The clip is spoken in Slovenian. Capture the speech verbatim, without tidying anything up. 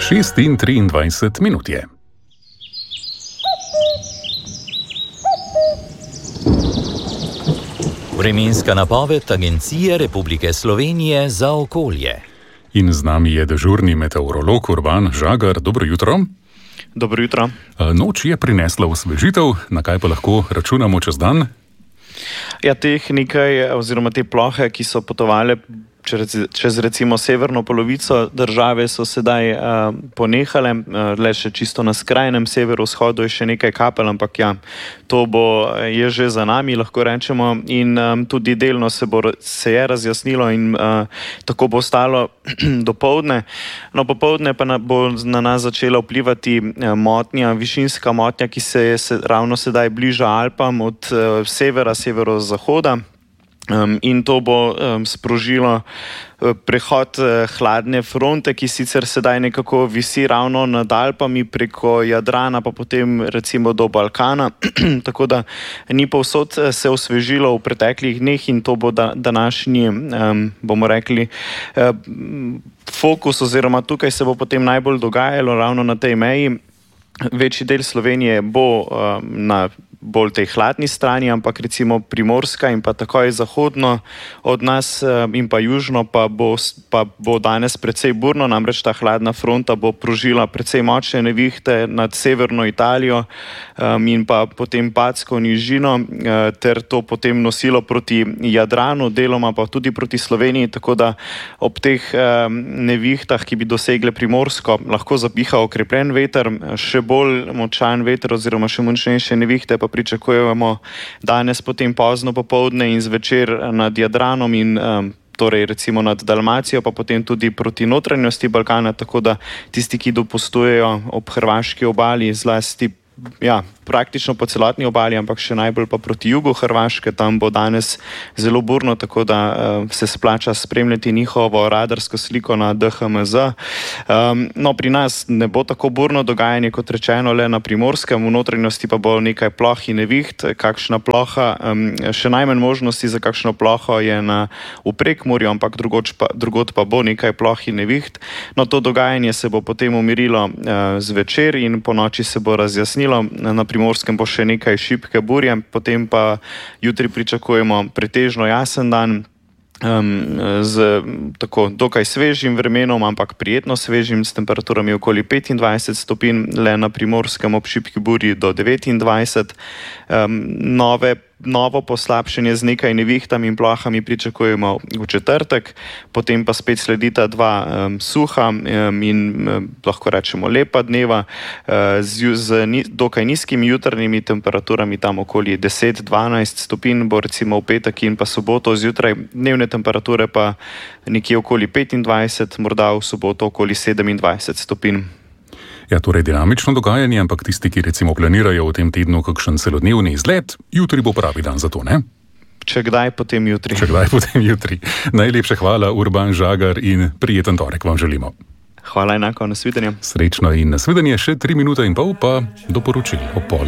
šest in triindvajset minut je. Vremenska napoved Agencije Republike Slovenije za okolje. In z nami je dežurni meteorolog Urban Žagar. Dobro jutro. Dobro jutro. Noč je prinesla osvežitev, na kaj pa lahko računamo čez dan? Ja, teh nekaj, oziroma te plohe, ki so potovale čez, čez recimo severno polovico države, so sedaj uh, ponehale, uh, le še čisto na skrajnem severovzhodu je še nekaj kapelj, ampak ja, to bo, je že za nami, lahko rečemo, in um, tudi delno se, bo, se je razjasnilo in uh, tako bo ostalo dopoldne. No, popoldne pa na, bo na nas začela vplivati uh, motnja, višinska motnja, ki se je se, ravno sedaj bliža Alpam od uh, severa, severozahoda. Um, in to bo um, sprožilo uh, prehod uh, hladne fronte, ki sicer sedaj nekako visi ravno nad Alpami preko Jadrana, pa potem recimo do Balkana. Tako da ni povsod se osvežilo v preteklih dneh in to bo da, današnji, um, bomo rekli, uh, fokus oziroma tukaj se bo potem najbolj dogajalo ravno na tej meji. Večji del Slovenije bo um, na bolj tej hladni strani, ampak recimo primorska in pa takoj zahodno od nas in pa južno pa bo, pa bo danes precej burno, namreč ta hladna fronta bo prožila precej močne nevihte nad severno Italijo um, in pa potem Patsko nižino, uh, ter to potem nosilo proti Jadranu, deloma pa tudi proti Sloveniji, tako da ob teh um, nevihtah, ki bi dosegle Primorsko, lahko zapiha okrepljen veter, še bolj močan veter oziroma še močnejše nevihte pa pričakujemo danes potem pozno popoldne in zvečer nad Jadranom in um, torej recimo nad Dalmacijo, pa potem tudi proti notranjosti Balkana, tako da tisti, ki dopustujejo ob hrvaški obali, zlasti ja, praktično po celotni obali, ampak še najbolj pa proti jugu Hrvaške, tam bo danes zelo burno, tako da uh, se splača spremljati njihovo radarsko sliko na D H M Z. Um, no, pri nas ne bo tako burno dogajanje, kot rečeno, le na Primorskem, v notranjosti pa bo nekaj ploh in neviht, kakšna ploha, um, še najmanj možnosti za kakšno ploho je na v Prekmurju, ampak drugot pa, drugot pa bo nekaj ploh in neviht. No, to dogajanje se bo potem umirilo uh, zvečer in po noči se bo razjasnilo. Na Primorskem bo še nekaj šibke burje, potem pa jutri pričakujemo pretežno jasen dan um, z tako dokaj svežim vremenom, ampak prijetno svežim, s temperaturami okoli petindvajset stopinj, le na Primorskem ob šibki burji do devetindvajset. Um, nove Novo poslabšanje z nekaj nevihtami in plohami pričakujemo v četrtek, potem pa spet sledita dva um, suha um, in um, lahko rečemo lepa dneva uh, z, z ni, dokaj nizkimi jutrnjimi temperaturami, tam okoli deset do dvanajst stopinj bo recimo v petek in pa soboto zjutraj, dnevne temperature pa nekje okoli petindvajset, morda v soboto okoli sedemindvajset stopinj. Ja, torej dinamično dogajanje, ampak tisti, ki recimo planirajo v tem tednu kakšen celodnevni izlet, jutri bo pravi dan za to, ne? Če kdaj, potem jutri. Če kdaj, potem jutri. Najlepša hvala, Urban Žagar, in prijeten torek vam želimo. Hvala enako, nasvidenje. Srečno in nasvidenje, še tri minute in pol pa do poročil ob pol